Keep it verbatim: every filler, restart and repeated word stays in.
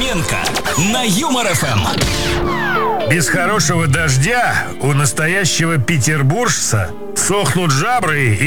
Нахименко на Юмор эф эм. Без хорошего дождя у настоящего петербуржца сохнут жабры